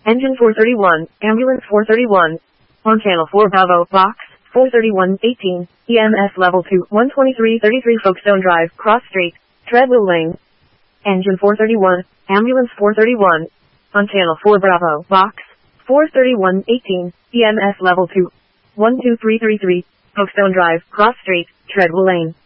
Engine 431, Ambulance 431. On Channel 4 Bravo, Box 431-18, EMS Level 2, 12333 Folkestone Drive, Cross Street, Treadwell Lane. Engine 431, Ambulance 431. On Channel 4 Bravo, Box 431-18, EMS Level 2, 12333, Folkestone Drive, Cross Street, Treadwell Lane.